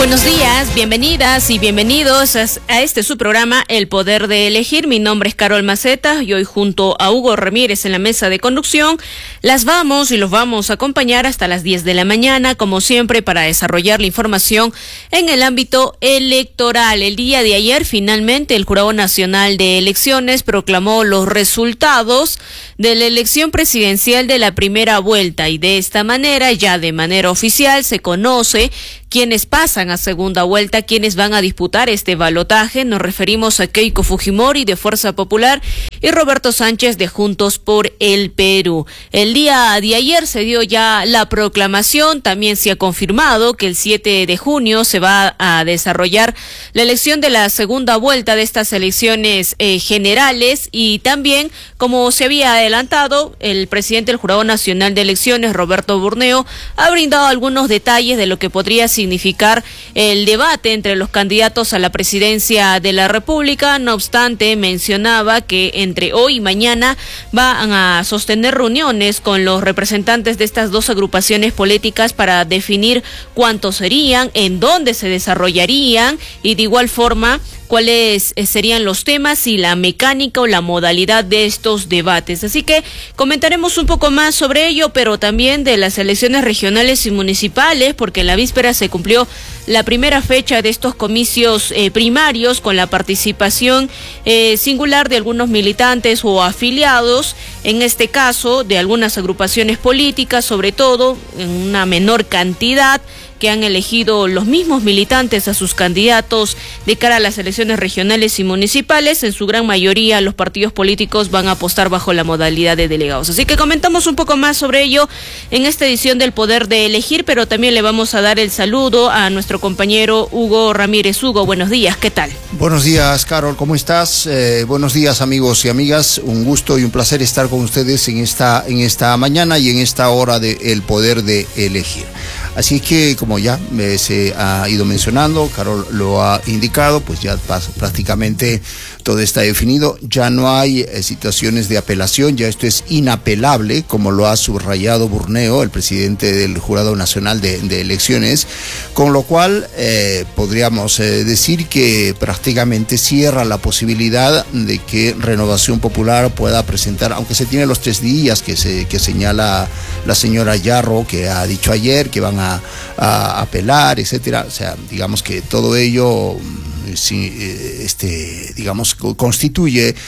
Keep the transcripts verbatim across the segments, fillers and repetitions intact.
Buenos días, bienvenidas y bienvenidos a este su programa El Poder de Elegir. Mi nombre es Carol Maceta y hoy junto a Hugo Ramírez en la mesa de conducción las vamos y los vamos a acompañar hasta las diez de la mañana, como siempre, para desarrollar la información en el ámbito electoral. El día de ayer, finalmente, el Jurado Nacional de Elecciones proclamó los resultados de la elección presidencial de la primera vuelta y de esta manera, ya de manera oficial, se conoce quienes pasan a segunda vuelta, quienes van a disputar este balotaje. Nos referimos a Keiko Fujimori de Fuerza Popular y Roberto Sánchez de Juntos por el Perú. El día de ayer se dio ya la proclamación, también se ha confirmado que el siete de junio se va a desarrollar la elección de la segunda vuelta de estas elecciones eh, generales y también, como se había adelantado, el presidente del Jurado Nacional de Elecciones, Roberto Burneo, ha brindado algunos detalles de lo que podría significar el debate entre los candidatos a la presidencia de la República. No obstante, mencionaba que entre hoy y mañana van a sostener reuniones con los representantes de estas dos agrupaciones políticas para definir cuántos serían, en dónde se desarrollarían y de igual forma cuáles serían los temas y la mecánica o la modalidad de estos debates. Así que comentaremos un poco más sobre ello, pero también de las elecciones regionales y municipales, porque en la víspera se cumplió la primera fecha de estos comicios eh, primarios con la participación eh, singular de algunos militantes o afiliados, en este caso de algunas agrupaciones políticas, sobre todo en una menor cantidad, que han elegido los mismos militantes a sus candidatos de cara a las elecciones regionales y municipales. En su gran mayoría los partidos políticos van a apostar bajo la modalidad de delegados. Así que comentamos un poco más sobre ello en esta edición del Poder de Elegir, pero también le vamos a dar el saludo a nuestro compañero Hugo Ramírez. Hugo, buenos días, ¿qué tal? Buenos días, Carol, ¿cómo estás? Eh, buenos días, amigos y amigas. Un gusto y un placer estar con ustedes en esta, en esta mañana y en esta hora de El Poder de Elegir. Así que, como ya eh, se ha ido mencionando, Carol lo ha indicado, pues ya prácticamente todo está definido. Ya no hay eh, situaciones de apelación, ya esto es inapelable, como lo ha subrayado Burneo, el presidente del Jurado Nacional de, de Elecciones, con lo cual eh, podríamos eh, decir que prácticamente cierra la posibilidad de que Renovación Popular pueda presentar, aunque se tiene los tres días que, se, que señala la señora Yarro, que ha dicho ayer que van a A, a apelar, etcétera. O sea, digamos que todo ello sí, este, digamos, constituye eh,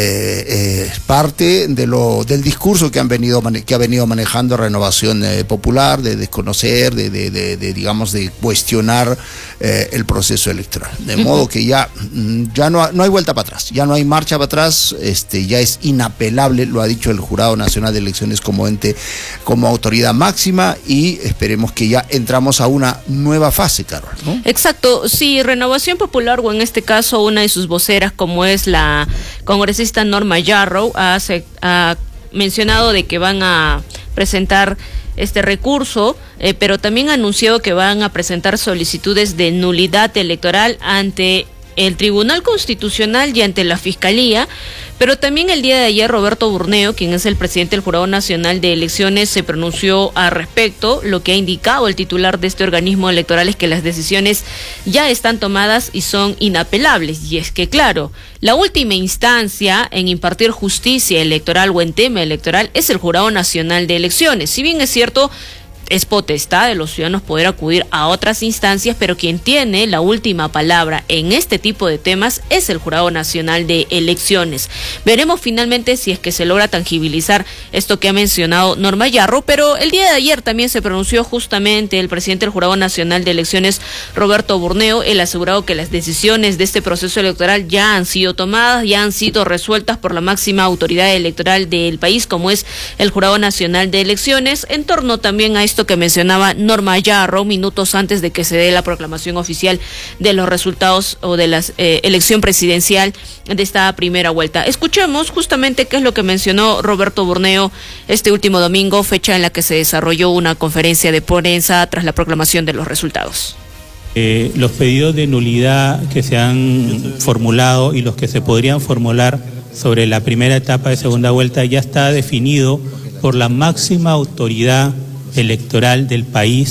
eh, parte de lo del discurso que han venido que ha venido manejando Renovación eh, Popular, de desconocer, de, de, de, de digamos, de cuestionar eh, el proceso electoral. De modo que ya, ya no, no hay vuelta para atrás, ya no hay marcha para atrás, este, ya es inapelable, lo ha dicho el Jurado Nacional de Elecciones como ente, como autoridad máxima, y esperemos que ya entramos a una nueva fase, Carol, ¿no? Exacto, sí, Renovación Popular, o en este caso una de sus voceras, como es la congresista Norma Yarrow, ha, ha mencionado de que van a presentar este recurso, eh, pero también ha anunciado que van a presentar solicitudes de nulidad electoral ante el Tribunal Constitucional y ante la Fiscalía. Pero también el día de ayer Roberto Burneo, quien es el presidente del Jurado Nacional de Elecciones, se pronunció al respecto. Lo que ha indicado el titular de este organismo electoral es que las decisiones ya están tomadas y son inapelables. Y es que, claro, la última instancia en impartir justicia electoral o en tema electoral es el Jurado Nacional de Elecciones. Si bien es cierto, es potestad de los ciudadanos poder acudir a otras instancias, pero quien tiene la última palabra en este tipo de temas es el Jurado Nacional de Elecciones. Veremos finalmente si es que se logra tangibilizar esto que ha mencionado Norma Yarrow, pero el día de ayer también se pronunció justamente el presidente del Jurado Nacional de Elecciones, Roberto Burneo. Él ha asegurado que las decisiones de este proceso electoral ya han sido tomadas, ya han sido resueltas por la máxima autoridad electoral del país, como es el Jurado Nacional de Elecciones, en torno también a esto que mencionaba Norma Yarrow minutos antes de que se dé la proclamación oficial de los resultados o de la eh, elección presidencial de esta primera vuelta. Escuchemos justamente qué es lo que mencionó Roberto Burneo este último domingo, fecha en la que se desarrolló una conferencia de prensa tras la proclamación de los resultados. Eh, los pedidos de nulidad que se han formulado y los que se podrían formular sobre la primera etapa de segunda vuelta ya está definido por la máxima autoridad electoral del país,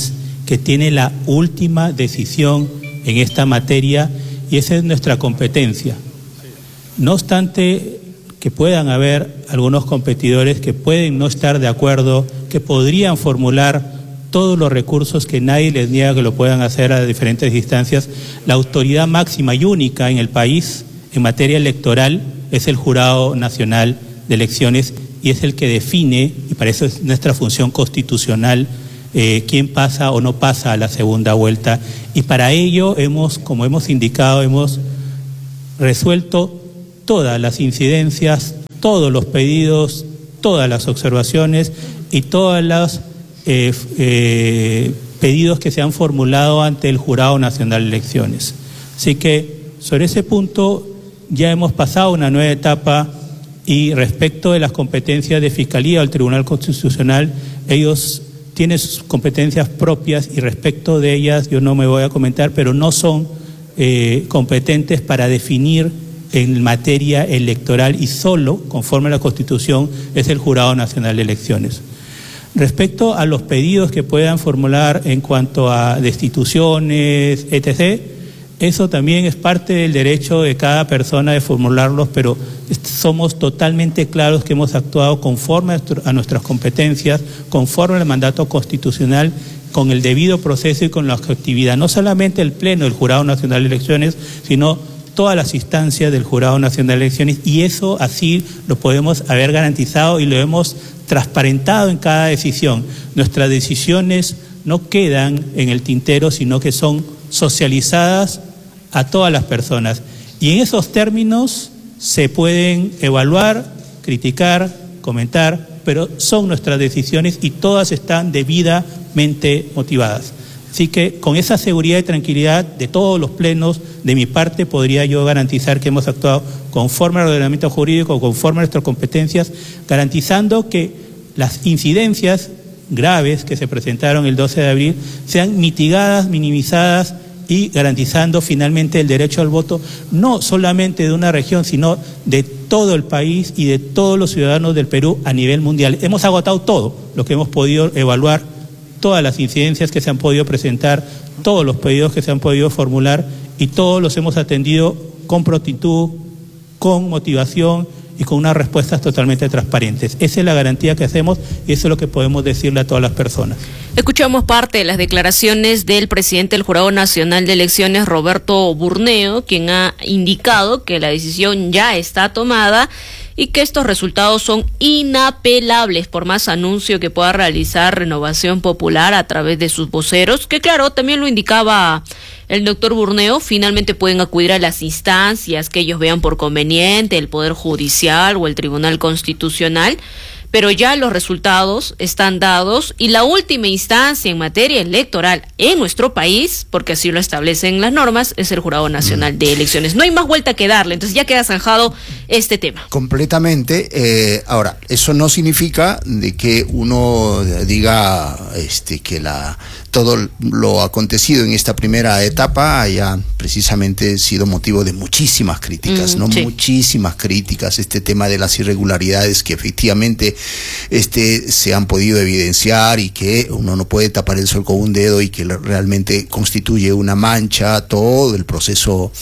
que tiene la última decisión en esta materia y esa es nuestra competencia. No obstante que puedan haber algunos competidores que pueden no estar de acuerdo, que podrían formular todos los recursos que nadie les niega que lo puedan hacer a diferentes instancias, la autoridad máxima y única en el país en materia electoral es el Jurado Nacional de Elecciones y es el que define, y para eso es nuestra función constitucional, eh, quién pasa o no pasa a la segunda vuelta. Y para ello hemos, como hemos indicado, hemos resuelto todas las incidencias, todos los pedidos, todas las observaciones y todos los eh, eh, pedidos que se han formulado ante el Jurado Nacional de Elecciones. Así que sobre ese punto ya hemos pasado una nueva etapa y respecto de las competencias de Fiscalía o el Tribunal Constitucional, ellos tienen sus competencias propias y respecto de ellas yo no me voy a comentar, pero no son eh, competentes para definir en materia electoral y solo, conforme a la Constitución, es el Jurado Nacional de Elecciones. Respecto a los pedidos que puedan formular en cuanto a destituciones, etcétera, eso también es parte del derecho de cada persona de formularlos, pero somos totalmente claros que hemos actuado conforme a nuestras competencias, conforme al mandato constitucional, con el debido proceso y con la objetividad. No solamente el Pleno del Jurado Nacional de Elecciones, sino todas las instancias del Jurado Nacional de Elecciones, y eso así lo podemos haber garantizado y lo hemos transparentado en cada decisión. Nuestras decisiones no quedan en el tintero, sino que son socializadas a todas las personas. Y en esos términos se pueden evaluar, criticar, comentar, pero son nuestras decisiones y todas están debidamente motivadas. Así que con esa seguridad y tranquilidad de todos los plenos, de mi parte podría yo garantizar que hemos actuado conforme al ordenamiento jurídico, conforme a nuestras competencias, garantizando que las incidencias graves que se presentaron el doce de abril sean mitigadas, minimizadas y garantizando finalmente el derecho al voto, no solamente de una región, sino de todo el país y de todos los ciudadanos del Perú a nivel mundial. Hemos agotado todo lo que hemos podido evaluar, todas las incidencias que se han podido presentar, todos los pedidos que se han podido formular y todos los hemos atendido con prontitud, con motivación y con unas respuestas totalmente transparentes. Esa es la garantía que hacemos y eso es lo que podemos decirle a todas las personas. Escuchamos parte de las declaraciones del presidente del Jurado Nacional de Elecciones, Roberto Burneo, quien ha indicado que la decisión ya está tomada y que estos resultados son inapelables por más anuncio que pueda realizar Renovación Popular a través de sus voceros, que claro, también lo indicaba el doctor Burneo, finalmente pueden acudir a las instancias que ellos vean por conveniente, el Poder Judicial o el Tribunal Constitucional, pero ya los resultados están dados y la última instancia en materia electoral en nuestro país, porque así lo establecen las normas, es el Jurado Nacional de Elecciones. No hay más vuelta que darle, entonces ya queda zanjado este tema. Completamente. Eh, ahora, eso no significa de que uno diga este, que la todo lo acontecido en esta primera etapa haya precisamente sido motivo de muchísimas críticas, mm, ¿no? Sí. Muchísimas críticas, este tema de las irregularidades que efectivamente este, se han podido evidenciar y que uno no puede tapar el sol con un dedo y que realmente constituye una mancha todo el proceso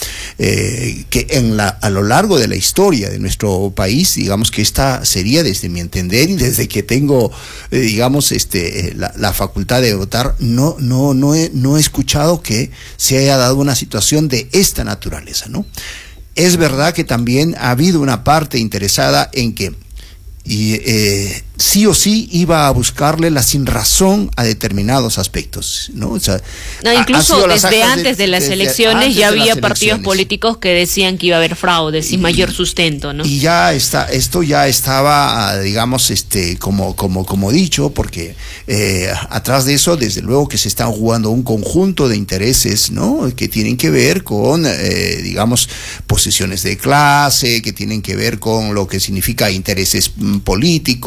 eh, que en la, a lo largo de la historia de nuestro país, digamos que esta sería, desde mi entender y desde que tengo, eh, digamos, este, la, la facultad de votar, no No, no, no, he, no he escuchado que se haya dado una situación de esta naturaleza, ¿no? Es verdad que también ha habido una parte interesada en que y, eh, sí o sí iba a buscarle la sinrazón a determinados aspectos, ¿no? O sea, no, incluso desde antes de, de las desde elecciones ya había partidos políticos que decían que iba a haber fraude sin mayor sustento, ¿no? Y ya está, esto ya estaba, digamos, este, como, como, como dicho, porque eh, atrás de eso, desde luego que se están jugando un conjunto de intereses, ¿no? Que tienen que ver con, eh, digamos, posiciones de clase, que tienen que ver con lo que significa intereses políticos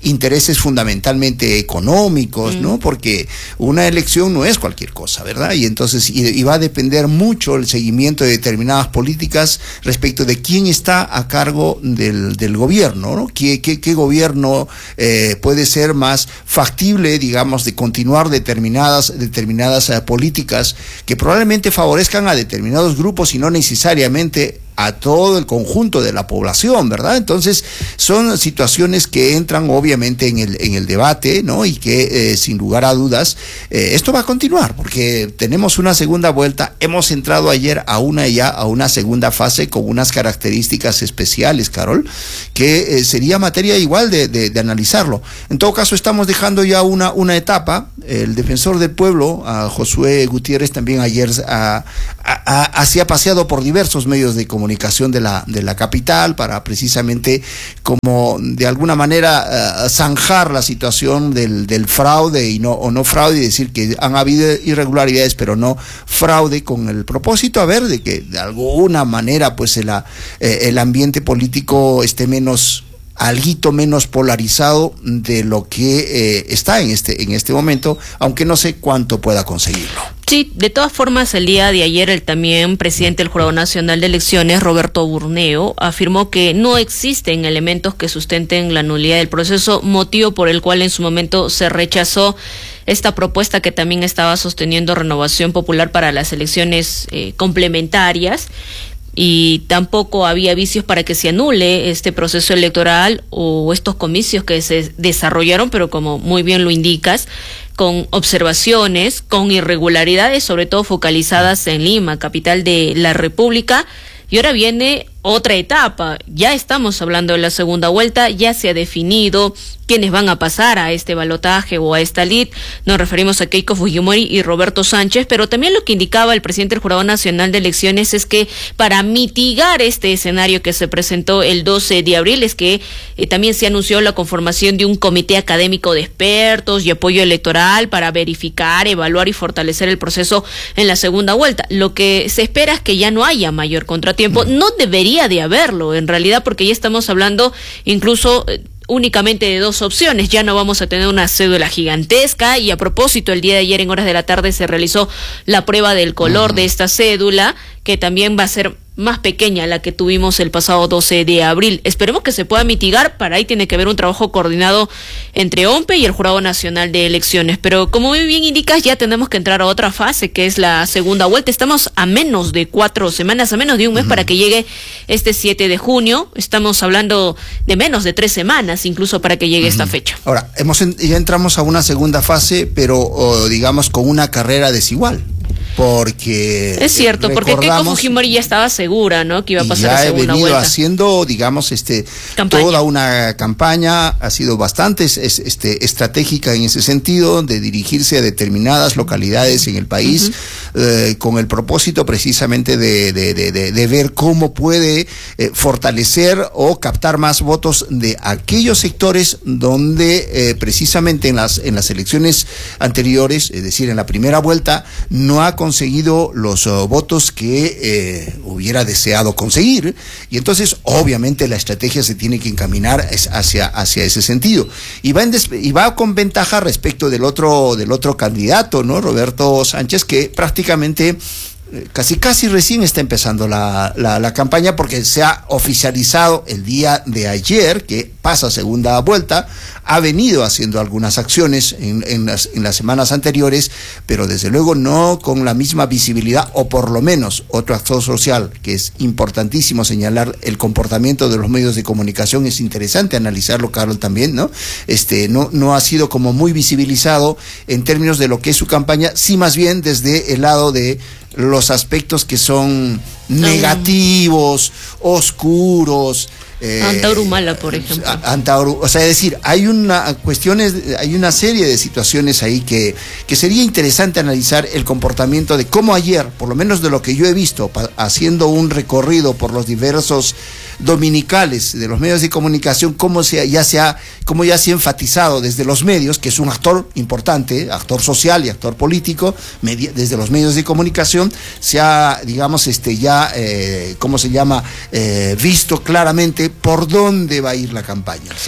intereses fundamentalmente económicos, mm. ¿no? Porque una elección no es cualquier cosa, ¿verdad? Y entonces, y, y va a depender mucho el seguimiento de determinadas políticas respecto de quién está a cargo del, del gobierno, ¿no? ¿Qué, qué, qué gobierno eh, puede ser más factible, digamos, de continuar determinadas, determinadas uh, políticas que probablemente favorezcan a determinados grupos y no necesariamente a todo el conjunto de la población, ¿verdad? Entonces, son situaciones que entran obviamente en el, en el debate, ¿no? Y que, eh, sin lugar a dudas, eh, esto va a continuar, porque tenemos una segunda vuelta, hemos entrado ayer a una ya, a una segunda fase con unas características especiales, Carol, que eh, sería materia igual de, de, de analizarlo. En todo caso, estamos dejando ya una, una etapa. El defensor del pueblo, a Josué Gutiérrez, también ayer a, a, a, hacía paseado por diversos medios de comunicación comunicación de la, de la capital para precisamente como de alguna manera uh, zanjar la situación del, del fraude y no, o no fraude, y decir que han habido irregularidades pero no fraude, con el propósito a ver de que de alguna manera pues el, eh, el ambiente político esté menos alguito menos polarizado de lo que eh, está en este en este momento, aunque no sé cuánto pueda conseguirlo. Sí, de todas formas, el día de ayer el también presidente del Jurado Nacional de Elecciones, Roberto Burneo, afirmó que no existen elementos que sustenten la nulidad del proceso, motivo por el cual en su momento se rechazó esta propuesta que también estaba sosteniendo Renovación Popular para las elecciones eh, complementarias. Y tampoco había vicios para que se anule este proceso electoral o estos comicios que se desarrollaron, pero como muy bien lo indicas, con observaciones, con irregularidades, sobre todo focalizadas en Lima, capital de la República. Y ahora viene otra etapa, ya estamos hablando de la segunda vuelta, ya se ha definido quiénes van a pasar a este balotaje o a esta lid, nos referimos a Keiko Fujimori y Roberto Sánchez, pero también lo que indicaba el presidente del Jurado Nacional de Elecciones es que para mitigar este escenario que se presentó el doce de abril, es que eh, también se anunció la conformación de un comité académico de expertos y apoyo electoral para verificar, evaluar y fortalecer el proceso en la segunda vuelta. Lo que se espera es que ya no haya mayor contratiempo, no debería de haberlo en realidad, porque ya estamos hablando incluso eh, únicamente de dos opciones. Ya no vamos a tener una cédula gigantesca, y a propósito, el día de ayer en horas de la tarde se realizó la prueba del color uh-huh. de esta cédula, que también va a ser más pequeña la que tuvimos el pasado doce de abril. Esperemos que se pueda mitigar. Para ahí tiene que haber un trabajo coordinado entre O M P E y el Jurado Nacional de Elecciones, pero como muy bien indicas, ya tenemos que entrar a otra fase, que es la segunda vuelta. Estamos a menos de cuatro semanas, a menos de un mes uh-huh. para que llegue este siete de junio. Estamos hablando de menos de tres semanas incluso para que llegue uh-huh. esta fecha. Ahora, hemos en, ya entramos a una segunda fase, pero oh, digamos con una carrera desigual. Porque es cierto, porque Keiko Fujimori ya estaba segura, ¿no?, que iba a pasar la segunda vuelta. Ya he venido haciendo, digamos, este campaña. toda una campaña, ha sido bastante este, estratégica en ese sentido, de dirigirse a determinadas localidades en el país, uh-huh. eh, con el propósito precisamente de, de, de, de, de ver cómo puede eh, fortalecer o captar más votos de aquellos sectores donde eh, precisamente en las, en las elecciones anteriores, es decir, en la primera vuelta, no ha conseguido los uh, votos que eh, hubiera deseado conseguir, y entonces obviamente la estrategia se tiene que encaminar hacia, hacia ese sentido, y va, en des y va con ventaja respecto del otro, del otro candidato, ¿no?, Roberto Sánchez, que prácticamente casi casi recién está empezando la, la, la campaña, porque se ha oficializado el día de ayer que pasa segunda vuelta. Ha venido haciendo algunas acciones en, en, las, en las semanas anteriores, pero desde luego no con la misma visibilidad, o por lo menos otro actor social que es importantísimo señalar, el comportamiento de los medios de comunicación. Es interesante analizarlo, Carol, también, ¿no? Este, no, no ha sido como muy visibilizado en términos de lo que es su campaña, sí más bien desde el lado de los aspectos que son negativos, oscuros. Eh, Antaurumala, por ejemplo. Antauru, o sea, es decir, hay una cuestiones, hay una serie de situaciones ahí que, que sería interesante analizar el comportamiento de cómo ayer, por lo menos de lo que yo he visto, pa, haciendo un recorrido por los diversos dominicales de los medios de comunicación, cómo se, ya se ha, cómo ya se ha enfatizado desde los medios, que es un actor importante, actor social y actor político, media, desde los medios de comunicación, se ha, digamos, este ya, eh, ¿cómo se llama?, eh, visto claramente por dónde va a ir la campaña. O sea,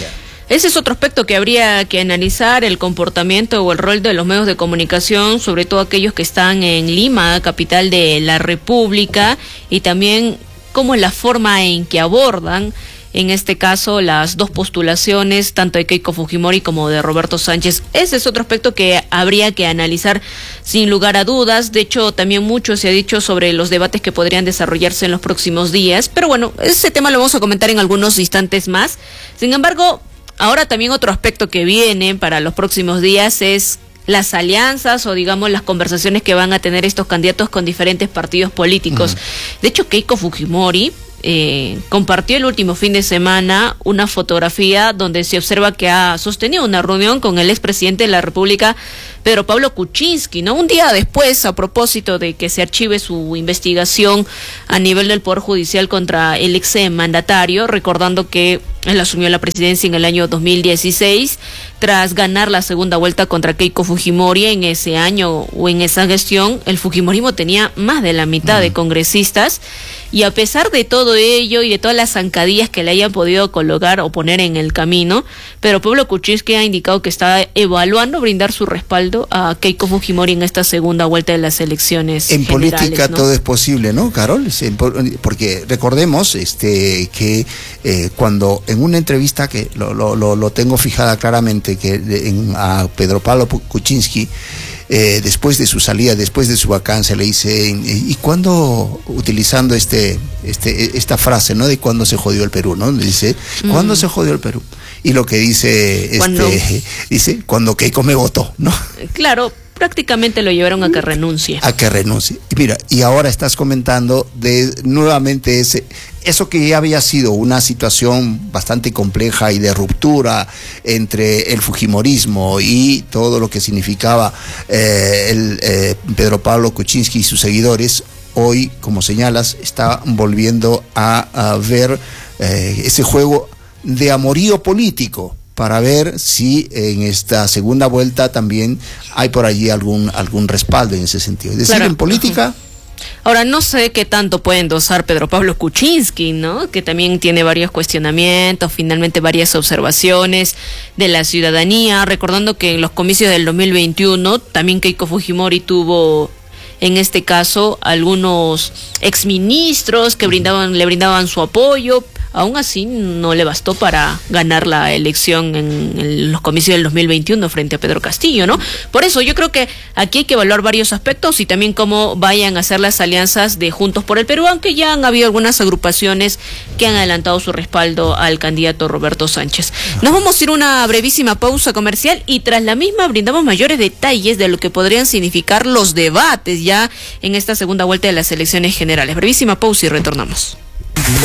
Ese es otro aspecto que habría que analizar, el comportamiento o el rol de los medios de comunicación, sobre todo aquellos que están en Lima, capital de la República, y también cómo es la forma en que abordan, en este caso, las dos postulaciones, tanto de Keiko Fujimori como de Roberto Sánchez. Ese es otro aspecto que habría que analizar sin lugar a dudas. De hecho, también mucho se ha dicho sobre los debates que podrían desarrollarse en los próximos días, pero bueno, ese tema lo vamos a comentar en algunos instantes más. Sin embargo, ahora también otro aspecto que viene para los próximos días es las alianzas o digamos las conversaciones que van a tener estos candidatos con diferentes partidos políticos. Uh-huh. De hecho, Keiko Fujimori eh, compartió el último fin de semana una fotografía donde se observa que ha sostenido una reunión con el expresidente de la República, Pedro Pablo Kuczynski, ¿no? Un día después, a propósito de que se archive su investigación a nivel del Poder Judicial contra el ex mandatario, recordando que él asumió la presidencia en el año dos mil dieciséis, tras ganar la segunda vuelta contra Keiko Fujimori. En ese año o en esa gestión, el fujimorismo tenía más de la mitad mm. de congresistas, y a pesar de todo ello y de todas las zancadillas que le hayan podido colocar o poner en el camino, pero Pablo Kuczynski ha indicado que está evaluando brindar su respaldo a Keiko Fujimori en esta segunda vuelta de las elecciones en generales, política, ¿no? Todo es posible, ¿no, Carol? Porque recordemos este que eh, cuando en una entrevista que lo, lo, lo tengo fijada claramente, que en, a Pedro Pablo Kuczynski, Eh, después de su salida, después de su vacancia, le dice, ¿y cuándo, utilizando este, este, esta frase, ¿no? De cuándo se jodió el Perú, ¿no? Le dice, ¿cuándo mm. se jodió el Perú? Y lo que dice, ¿Cuándo? este, dice, cuando Keiko me votó, ¿no? Claro, prácticamente lo llevaron a que renuncie. A que renuncie. Y mira, y ahora estás comentando de nuevamente ese, eso que ya había sido una situación bastante compleja y de ruptura entre el fujimorismo y todo lo que significaba eh, el eh, Pedro Pablo Kuczynski y sus seguidores. Hoy, como señalas, está volviendo a, a ver eh, ese juego de amorío político, para ver si en esta segunda vuelta también hay por allí algún algún respaldo en ese sentido. Es decir, claro, en política... Ahora, no sé qué tanto puede endosar Pedro Pablo Kuczynski, ¿no? Que también tiene varios cuestionamientos, finalmente varias observaciones de la ciudadanía, recordando que en los comicios del dos mil veintiuno también Keiko Fujimori tuvo, en este caso, algunos exministros que brindaban, le brindaban su apoyo. Aún así no le bastó para ganar la elección en, en los comicios del dos mil veintiuno frente a Pedro Castillo, ¿no? Por eso yo creo que aquí hay que evaluar varios aspectos y también cómo vayan a ser las alianzas de Juntos por el Perú, aunque ya han habido algunas agrupaciones que han adelantado su respaldo al candidato Roberto Sánchez. Nos vamos a ir a una brevísima pausa comercial y tras la misma brindamos mayores detalles de lo que podrían significar los debates ya en esta segunda vuelta de las elecciones generales. Brevísima pausa y retornamos.